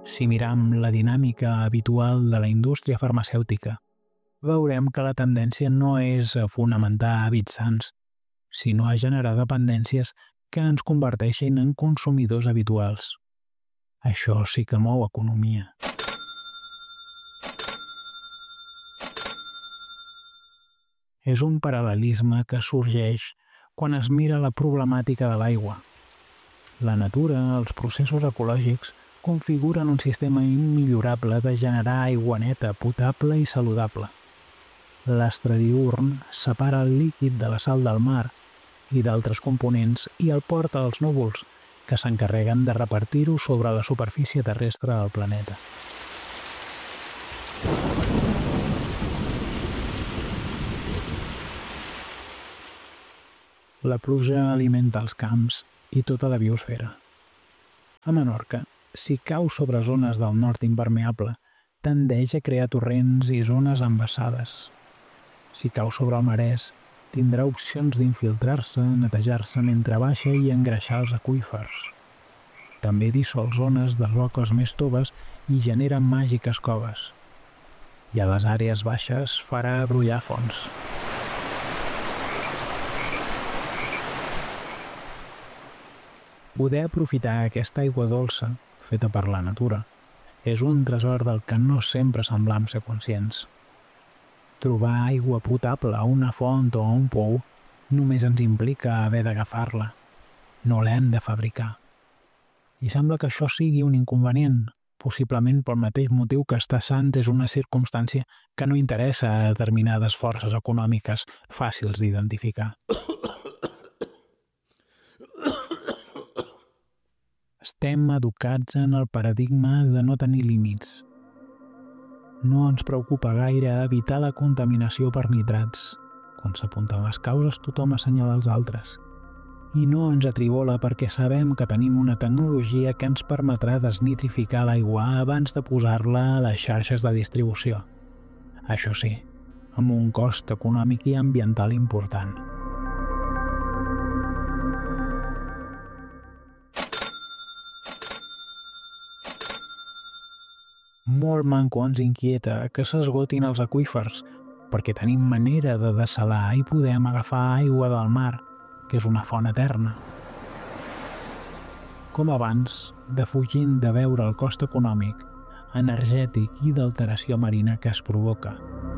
Si miram la dinàmica habitual de la indústria farmacèutica, veurem que la tendència no és a fonamentar hàbits sants, sinó a generar dependències que ens converteixin en consumidors habituals. Això sí que mou economia. És un paral·lelisme que sorgeix quan es mira la problemàtica de l'aigua. La natura, els processos ecològics, configuren un sistema immillorable de generar aigua neta, potable i saludable. L'astre diürn separa el líquid de la sal del mar i d'altres components i el porta als núvols, que s'encarreguen de repartir-ho sobre la superfície terrestre del planeta. La pluja alimenta els camps i tota la biosfera. A Menorca, si cau sobre zones del nord impermeable, tendeix a crear torrents i zones embassades. Si cau sobre el marès, tindrà opcions d'infiltrar-se, netejar-se mentre baixa i engreixar els aqüífers. També dissol zones de roques més toves i genera màgiques coves. I a les àrees baixes farà brollar fonts. Poder aprofitar aquesta aigua dolça, feta per la natura, és un tresor del que no sempre semblam ser conscients. Trobar aigua potable a una font o a un pou només ens implica haver d'agafar-la. No l'hem de fabricar. I sembla que això sigui un inconvenient, possiblement pel mateix motiu que estar sant és una circumstància que no interessa a determinades forces econòmiques fàcils d'identificar. Estem educats en el paradigma de no tenir límits. No ens preocupa gaire evitar la contaminació per nitrats. Quan s'apunten les causes, tothom assenyala els altres. I no ens atribola perquè sabem que tenim una tecnologia que ens permetrà desnitrificar l'aigua abans de posar-la a les xarxes de distribució. Això sí, amb un cost econòmic i ambiental important. Molt manco ens inquieta que s'esgotin els aqüífers, perquè tenim manera de dessalar i podem agafar aigua del mar, que és una font eterna. Com abans, defugint de veure el cost econòmic, energètic i d'alteració marina que es provoca.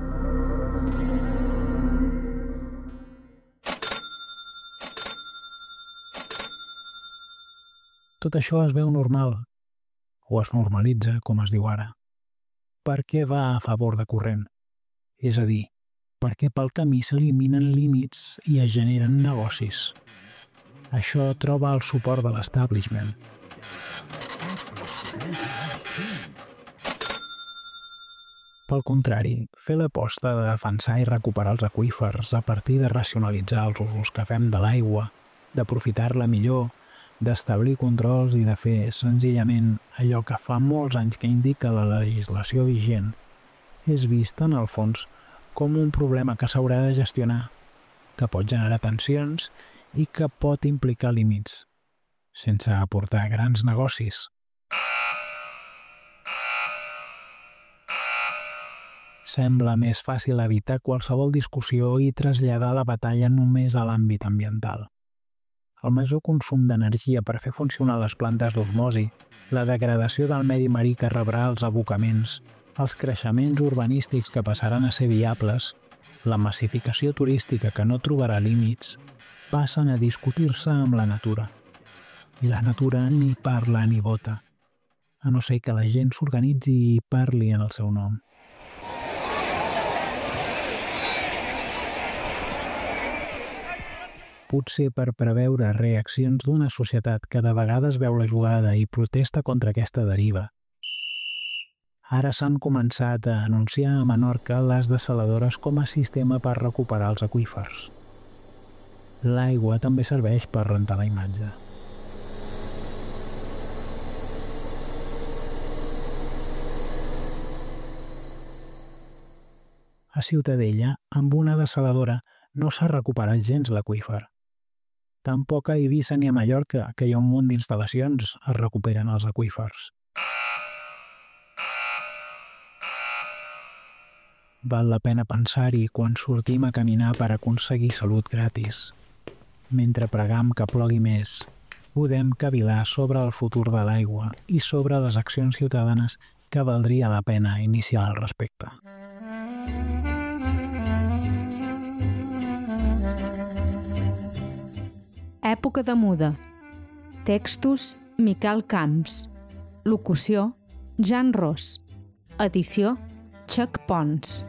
Tot això es veu normal, o es normalitza, com es diu ara. Per què va a favor de corrent? És a dir, perquè pel camí s'eliminen límits i es generen negocis. Això troba el suport de l'establishment. Pel contrari, fer l'aposta de defensar i recuperar els aqüífers a partir de racionalitzar els usos que fem de l'aigua, d'aprofitar-la millor, d'establir controls i de fer senzillament allò que fa molts anys que indica la legislació vigent, és vist en el fons com un problema que s'haurà de gestionar, que pot generar tensions i que pot implicar límits, sense aportar grans negocis. Sembla més fàcil evitar qualsevol discussió i traslladar la batalla només a l'àmbit ambiental. El major consum d'energia per fer funcionar les plantes d'osmosi, la degradació del medi marí que rebrà els abocaments, els creixements urbanístics que passaran a ser viables, la massificació turística que no trobarà límits, passen a discutir-se amb la natura. I la natura ni parla ni vota, a no ser que la gent s'organitzi i parli en el seu nom. Potser per preveure reaccions d'una societat que de vegades veu la jugada i protesta contra aquesta deriva. Ara s'han començat a anunciar a Menorca les dessaladores com a sistema per recuperar els aqüífers. L'aigua també serveix per rentar la imatge. A Ciutadella, amb una dessaladora, no s'ha recuperat gens l'aqüífer. Tampoc a Eivissa ni a Mallorca, que hi ha un munt d'instal·lacions, es recuperen els aqüífers. Val la pena pensar-hi quan sortim a caminar per aconseguir salut gratis. Mentre pregam que plogui més, podem cavilar sobre el futur de l'aigua i sobre les accions ciutadanes que valdria la pena iniciar al respecte. Època de muda. Textos Miquel Camps. Locució Jan Ros. Edició Chuck Pons.